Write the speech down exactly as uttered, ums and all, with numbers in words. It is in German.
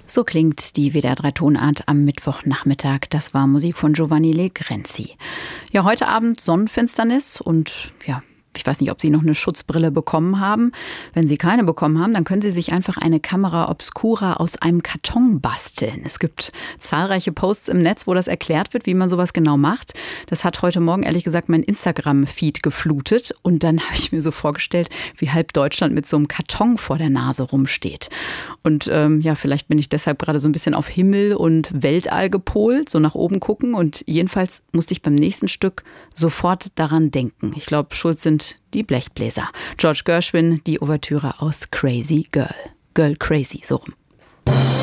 So klingt die W D R drei Tonart am Mittwochnachmittag. Das war Musik von Giovanni Legrenzi. Ja, heute Abend Sonnenfinsternis und ja, ich weiß nicht, ob Sie noch eine Schutzbrille bekommen haben. Wenn Sie keine bekommen haben, dann können Sie sich einfach eine Kamera Obscura aus einem Karton basteln. Es gibt zahlreiche Posts im Netz, wo das erklärt wird, wie man sowas genau macht. Das hat heute Morgen ehrlich gesagt mein Instagram-Feed geflutet. Und dann habe ich mir so vorgestellt, wie halb Deutschland mit so einem Karton vor der Nase rumsteht. Und ähm, ja, vielleicht bin ich deshalb gerade so ein bisschen auf Himmel und Weltall gepolt, so nach oben gucken. Und jedenfalls musste ich beim nächsten Stück sofort daran denken. Ich glaube, schuld sind die Blechbläser. George Gershwin, die Ouvertüre aus Crazy Girl. Girl Crazy, so rum.